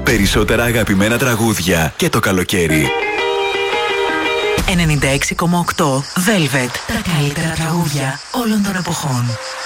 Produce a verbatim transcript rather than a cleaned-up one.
Περισσότερα αγαπημένα τραγούδια και το καλοκαίρι. ενενήντα έξι κόμμα οκτώ Velvet. Τα καλύτερα τραγούδια όλων των εποχών.